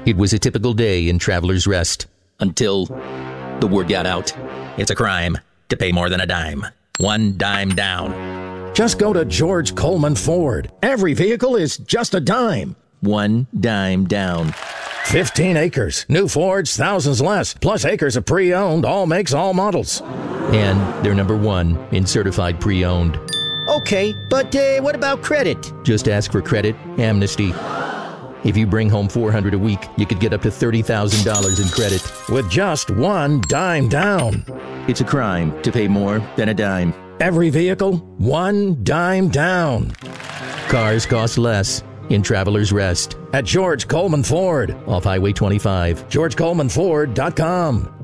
It was a typical day in Travelers Rest until the word got out. It's a crime to pay more than a dime. One dime down. Just go to George Coleman Ford. Every vehicle is just a dime. One dime down. 15 acres. New Fords, thousands less. Plus acres of pre-owned, all makes, all models. And they're number one in certified pre-owned. Okay, but what about credit? Just ask for credit amnesty. If you bring home $400 a week, you could get up to $30,000 in credit. With just one dime down. It's a crime to pay more than a dime. Every vehicle, one dime down. Cars cost less in Travelers Rest. At George Coleman Ford. Off Highway 25. GeorgeColemanFord.com.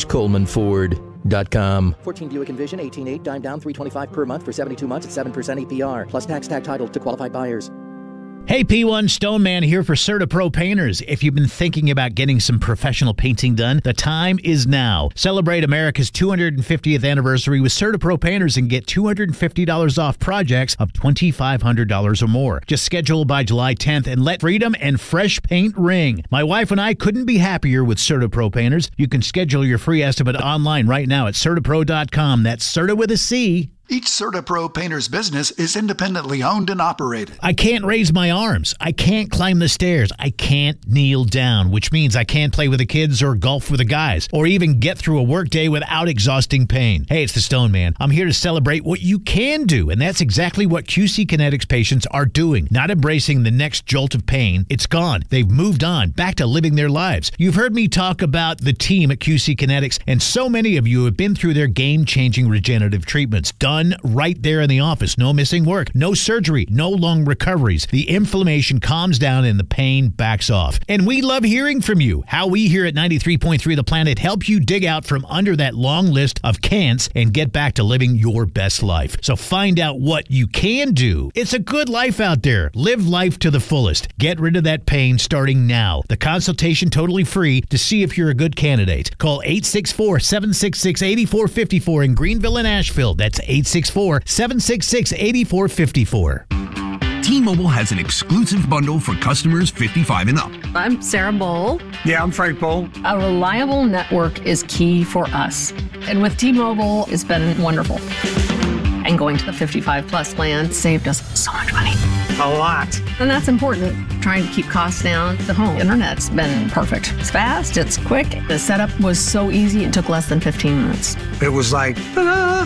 GeorgeColemanFord.com. 14 Buick Envision, 18.8, dime down, $325 per month for 72 months at 7% APR. Plus tax tag title to qualified buyers. Hey, P1 Stoneman here for CertaPro Painters. If you've been thinking about getting some professional painting done, the time is now. Celebrate America's 250th anniversary with CertaPro Painters and get $250 off projects of $2,500 or more. Just schedule by July 10th and let freedom and fresh paint ring. My wife and I couldn't be happier with CertaPro Painters. You can schedule your free estimate online right now at CertaPro.com. That's Certa with a C. Each CertaPro painter's business is independently owned and operated. I can't raise my arms. I can't climb the stairs. I can't kneel down, which means I can't play with the kids or golf with the guys or even get through a workday without exhausting pain. Hey, it's the Stone Man. I'm here to celebrate what you can do, and that's exactly what QC Kinetics patients are doing. Not embracing the next jolt of pain. It's gone. They've moved on, back to living their lives. You've heard me talk about the team at QC Kinetics, and so many of you have been through their game-changing regenerative treatments. Done right there in the office. No missing work, no surgery, no long recoveries. The inflammation calms down and the pain backs off. And we love hearing from you. How we here at 93.3 The Planet help you dig out from under that long list of can'ts and get back to living your best life. So find out what you can do. It's a good life out there. Live life to the fullest. Get rid of that pain starting now. The consultation totally free to see if you're a good candidate. Call 864-766-8454 in Greenville and Asheville. That's 864-766-8454. T-Mobile has an exclusive bundle for customers 55 and up. I'm Sarah Bowl. Yeah, I'm Frank Bowl. A reliable network is key for us. And with T-Mobile, it's been wonderful. And going to the 55 plus plan saved us so much money. A lot. And that's important. Trying to keep costs down. The home internet's been perfect. It's fast, it's quick. The setup was so easy, it took less than 15 minutes. It was like, ta-da!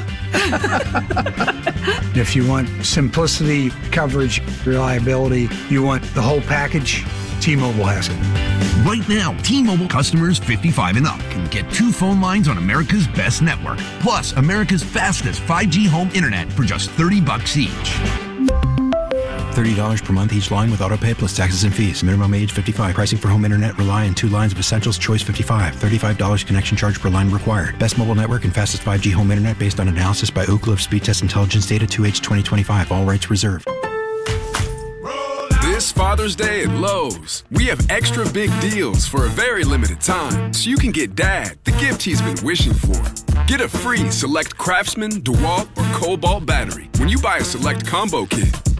If you want simplicity, coverage, reliability, you want the whole package, T-Mobile has it. Right now, T-Mobile customers 55 and up can get 2 phone lines on America's best network, plus America's fastest 5G home internet for just $30 each. $30 per month each line with autopay plus taxes and fees. Minimum age 55. Pricing for home internet rely on 2 lines of Essentials Choice 55. $35 connection charge per line required. Best mobile network and fastest 5G home internet based on analysis by Ookla of Speed Test Intelligence data 2H 2025. All rights reserved. This Father's Day at Lowe's, we have extra big deals for a very limited time, so you can get Dad the gift he's been wishing for. Get a free Select Craftsman, DeWalt, or Cobalt battery when you buy a Select combo kit.